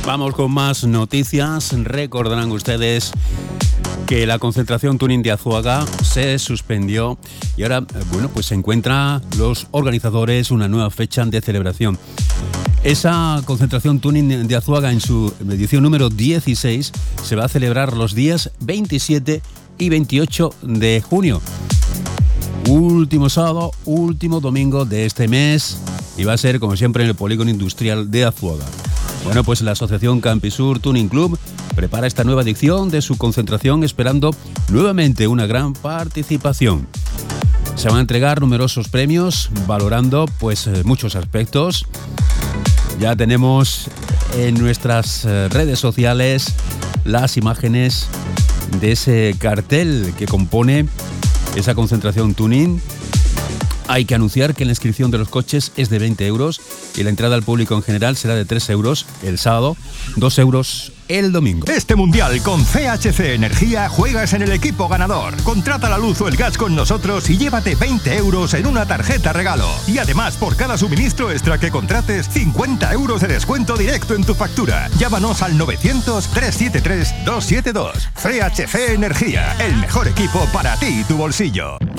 Vamos con más noticias. Recordarán ustedes que la concentración Tuning de Azuaga se suspendió y ahora, pues se encuentran los organizadores una nueva fecha de celebración. Esa concentración Tuning de Azuaga en su edición número 16 se va a celebrar los días 27 y 28 de junio. Último sábado, último domingo de este mes y va a ser como siempre en el Polígono Industrial de Azuaga. Bueno, pues la Asociación Campisur Tuning Club prepara esta nueva edición de su concentración esperando nuevamente una gran participación. Se van a entregar numerosos premios valorando pues muchos aspectos. Ya tenemos en nuestras redes sociales las imágenes de ese cartel que compone esa concentración Tuning. Hay que anunciar que la inscripción de los coches es de 20 euros y la entrada al público en general será de 3 euros el sábado, 2 euros el domingo. Este mundial con CHC Energía juegas en el equipo ganador. Contrata la luz o el gas con nosotros y llévate 20 euros en una tarjeta regalo. Y además, por cada suministro extra que contrates, 50 euros de descuento directo en tu factura. Llámanos al 900-373-272. CHC Energía, el mejor equipo para ti y tu bolsillo.